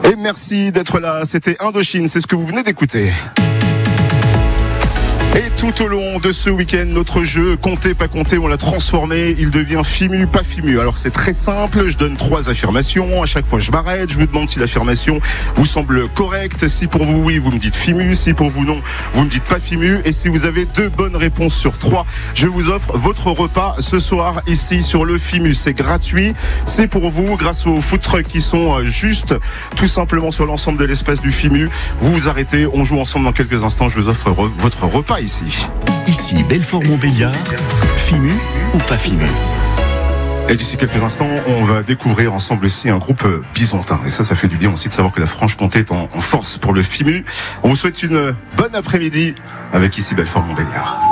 Et merci d'être là, c'était Indochine, c'est ce que vous venez d'écouter. Et tout au long de ce week-end, notre jeu Compter, pas compter, on l'a transformé. Il devient Fimu, pas Fimu. Alors c'est très simple, je donne 3 affirmations. À chaque fois, je m'arrête. Je vous demande si l'affirmation vous semble correcte. Si pour vous, oui, vous me dites Fimu. Si pour vous, non, vous me dites pas Fimu. Et si vous avez 2 bonnes réponses sur 3, je vous offre votre repas ce soir ici sur le Fimu. C'est gratuit. C'est pour vous grâce aux food trucks qui sont juste tout simplement sur l'ensemble de l'espace du Fimu. Vous vous arrêtez. On joue ensemble dans quelques instants. Je vous offre votre repas Ici, Belfort-Montbéliard, Fimu ou pas Fimu? Et d'ici quelques instants, on va découvrir ensemble ici un groupe bisontin. Et ça fait du bien aussi de savoir que la Franche-Comté est en force pour le Fimu. On vous souhaite une bonne après-midi avec ici Belfort-Montbéliard.